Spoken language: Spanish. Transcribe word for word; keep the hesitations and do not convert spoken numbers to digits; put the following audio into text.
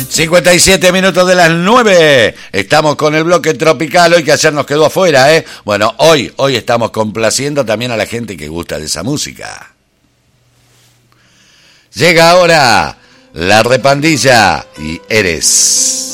cincuenta y siete minutos de las nueve. Estamos con el bloque tropical hoy, que ayer nos quedó afuera, ¿eh? Bueno, hoy, hoy estamos complaciendo también a la gente que gusta de esa música. Llega ahora la Repandilla y Eres.